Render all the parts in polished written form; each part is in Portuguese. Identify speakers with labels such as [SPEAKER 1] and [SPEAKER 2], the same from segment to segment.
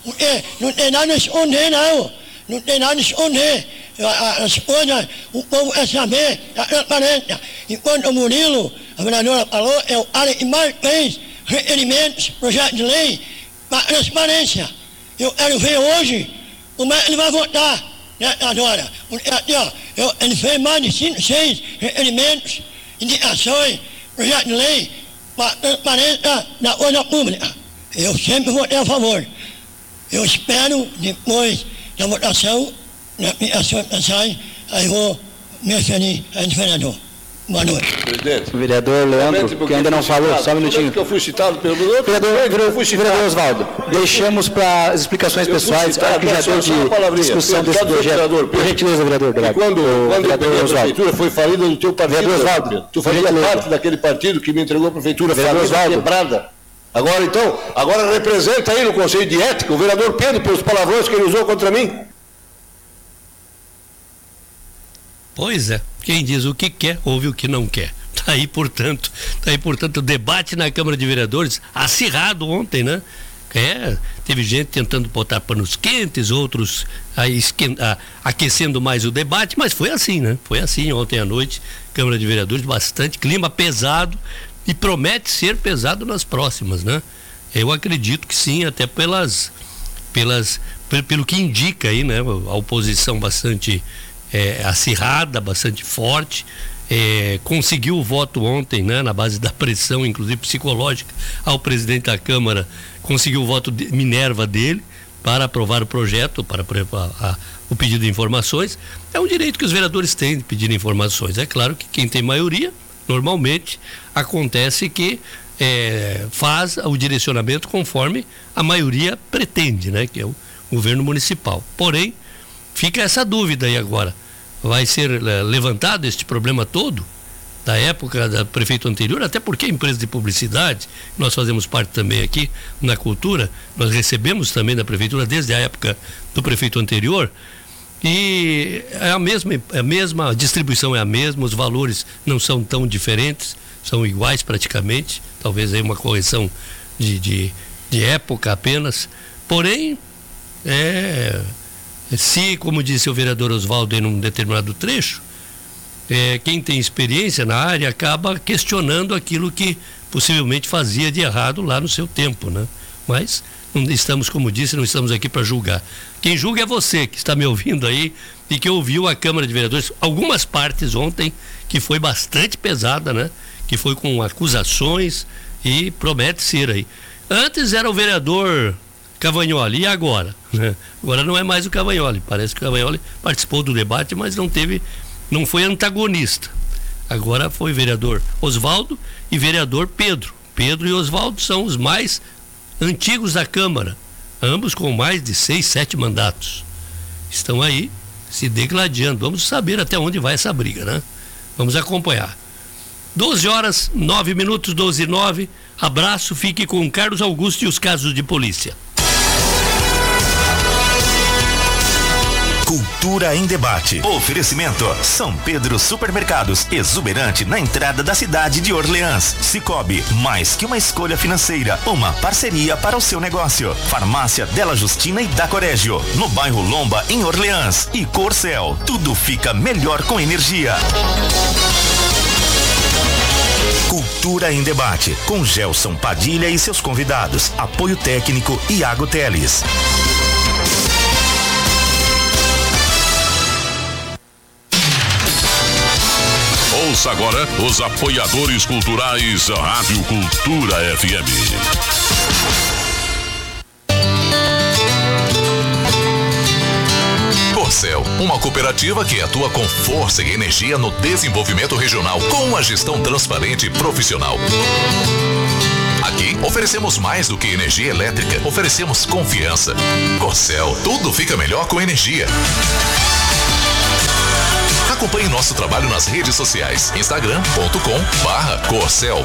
[SPEAKER 1] Não tem nada a esconder, não. Não tem nada a esconder. As coisas, o povo quer saber da transparência. Enquanto o Murilo, a vereadora falou, é o cara que mais fez requerimentos, projetos de lei para transparência. Eu quero ver hoje como é que ele vai votar agora. Porque aqui, ó, ele fez mais de 5, 6 requerimentos, indicações, projetos de lei para transparência da coisa pública. Eu sempre votei a favor. Eu espero, depois da votação, na aplicação de mensagem, aí vou me referir a esse vereador. Boa noite.
[SPEAKER 2] Presidente. Vereador Leandro, que ainda não falou, só um minutinho.
[SPEAKER 3] Que eu fui citado pelo
[SPEAKER 2] vereador Osvaldo, deixamos para as explicações pessoais, acho que já deu de discussão desse projeto. Por gentileza, vereador.
[SPEAKER 3] Quando a prefeitura foi falida do teu partido,
[SPEAKER 2] vereador Osvaldo,
[SPEAKER 3] tu fazia parte daquele partido que me entregou a prefeitura falida, quebrada. Agora representa aí no Conselho de Ética o vereador Pedro pelos palavrões que ele usou contra mim.
[SPEAKER 4] Pois é, quem diz o que quer, ouve o que não quer. Tá aí, portanto, o debate na Câmara de Vereadores acirrado ontem, né? Teve gente tentando botar panos quentes, outros aquecendo mais o debate, mas foi assim, né? Foi assim ontem à noite, Câmara de Vereadores, bastante clima pesado e promete ser pesado nas próximas, né? Eu acredito que sim, até pelo que indica aí, né? A oposição bastante acirrada, bastante forte, conseguiu o voto ontem, né, na base da pressão, inclusive psicológica, ao presidente da Câmara, conseguiu o voto de Minerva dele para aprovar o projeto, para o pedido de informações. É um direito que os vereadores têm de pedir informações. É claro que quem tem maioria, normalmente, acontece que faz o direcionamento conforme a maioria pretende, né, que é o governo municipal. Porém, fica essa dúvida aí agora. Vai ser levantado este problema todo da época da prefeito anterior, até porque a empresa de publicidade, nós fazemos parte também aqui na cultura, nós recebemos também da prefeitura desde a época do prefeito anterior, e a mesma distribuição é a mesma, os valores não são tão diferentes, são iguais praticamente, talvez aí uma correção de época apenas, porém se, como disse o vereador Osvaldo em um determinado trecho, quem tem experiência na área acaba questionando aquilo que possivelmente fazia de errado lá no seu tempo, né? Mas não estamos, como disse, não estamos aqui para julgar. Quem julga é você que está me ouvindo aí e que ouviu a Câmara de Vereadores, algumas partes ontem, que foi bastante pesada, né? Que foi com acusações e promete ser aí. Antes era o vereador Cavagnoli, e agora? Agora não é mais o Cavagnoli, parece que o Cavagnoli participou do debate, mas não foi antagonista. Agora foi vereador Osvaldo e vereador Pedro. Pedro e Osvaldo são os mais antigos da Câmara, ambos com mais de 6, 7 mandatos. Estão aí se degladiando. Vamos saber até onde vai essa briga, né? Vamos acompanhar. 12h09, 12h09. Abraço, fique com Carlos Augusto e os casos de polícia.
[SPEAKER 5] Cultura em debate. Oferecimento: São Pedro Supermercados, exuberante na entrada da cidade de Orleans. Sicoob, mais que uma escolha financeira, uma parceria para o seu negócio. Farmácia Della Justina e da Corégio, no bairro Lomba, em Orleans. E Corcel, tudo fica melhor com energia. Cultura em debate, com Gelson Padilha e seus convidados. Apoio técnico Iago Teles.
[SPEAKER 6] Ouça agora os apoiadores culturais da Rádio Cultura FM. Corcel, uma cooperativa que atua com força e energia no desenvolvimento regional, com uma gestão transparente e profissional. Aqui oferecemos mais do que energia elétrica, oferecemos confiança. Corcel, tudo fica melhor com energia. Acompanhe nosso trabalho nas redes sociais, instagram.com/Corcel_.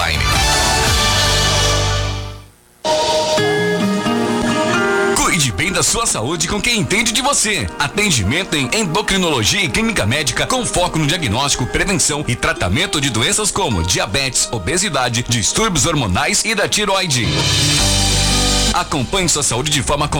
[SPEAKER 7] Cuide bem da sua saúde com quem entende de você. Atendimento em endocrinologia e clínica médica com foco no diagnóstico, prevenção e tratamento de doenças como diabetes, obesidade, distúrbios hormonais e da tiroide. Acompanhe sua saúde de forma